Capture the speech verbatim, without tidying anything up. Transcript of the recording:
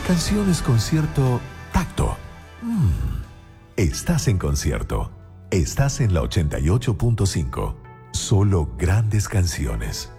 Canciones con cierto tacto. Mm. Estás en concierto. Estás en la ochenta y ocho punto cinco. Solo grandes canciones.